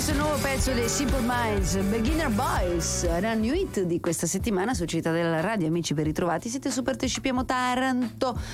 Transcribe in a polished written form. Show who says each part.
Speaker 1: Questo è il nuovo pezzo dei Simple Minds, Beginner Boys, era il new hit di questa settimana su Città della Radio. Amici, ben ritrovati, siete su Partecipiamo Taranto.